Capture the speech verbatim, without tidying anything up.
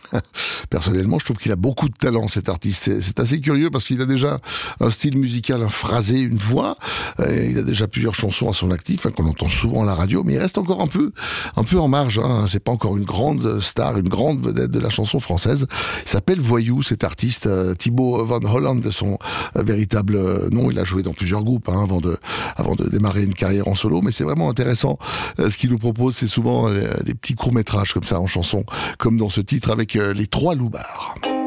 Personnellement, je trouve qu'il a beaucoup de talent, cet artiste. C'est, c'est assez curieux parce qu'il a déjà un style musical, un phrasé, une voix. Euh, il a déjà plusieurs chansons à son actif, hein, qu'on entend souvent à la radio, mais il reste encore un peu, un peu en marge. Hein. C'est pas encore une grande star, une grande vedette de la chanson française. Il s'appelle Voyou, cet artiste, euh, Thibaut Van Holland, de son euh, véritable euh, nom. Il a joué dans plusieurs groupes hein, avant de, avant de démarrer une carrière en solo, mais c'est vraiment intéressant. Euh, ce qu'il nous propose, c'est souvent euh, des petits courts métrages comme ça en chanson, comme dans ce titre avec euh, les Trois Loupards.